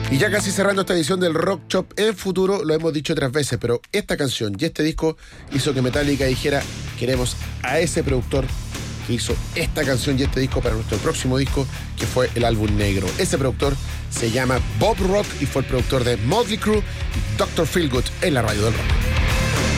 Y ya casi cerrando esta edición del Rock Shop en futuro, lo hemos dicho otras veces, pero esta canción y este disco hizo que Metallica dijera: queremos a ese productor que hizo esta canción y este disco para nuestro próximo disco, que fue el álbum negro. Ese productor se llama Bob Rock y fue el productor de Motley Crue y Dr. Feelgood en la radio del rock.